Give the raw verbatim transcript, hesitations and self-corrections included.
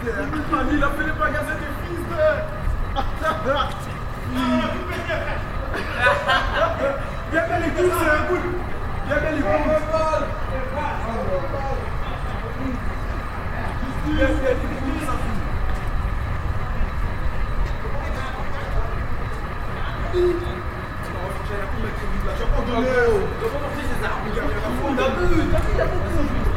Il a fait les bagarres des fils de... Il y a bien les coups, c'est un coup. Il y a bien les coups. Il y a bien les coups, ça finit. Tu vas pas donner. Tu vas pas porter ses armes. Il y a vu, t'as vu, il y a beaucoup.